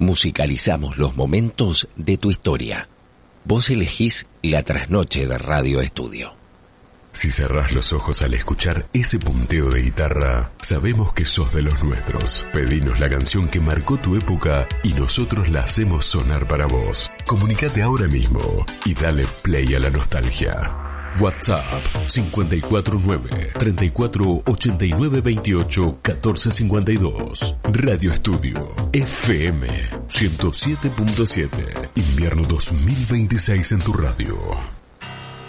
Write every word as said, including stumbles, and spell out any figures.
Musicalizamos los momentos de tu historia. Vos elegís la trasnoche de Radio Estudio. Si cerrás los ojos al escuchar ese punteo de guitarra, sabemos que sos de los nuestros. Pedinos la canción que marcó tu época y nosotros la hacemos sonar para vos. Comunicate ahora mismo y dale play a la nostalgia. WhatsApp cinco cuatro nueve, treinta y cuatro, ochenta y nueve, veintiocho, catorce cincuenta y dos. Radio Estudio F M ciento siete punto siete. Invierno dos mil veintiséis en tu radio.